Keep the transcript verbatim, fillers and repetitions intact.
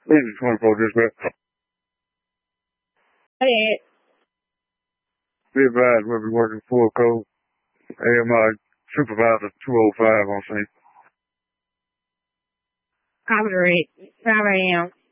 Agent twenty-four dispatch. Hey, Be advised, we'll be working full code. A M I supervisor two oh five on scene. copy rate, five A M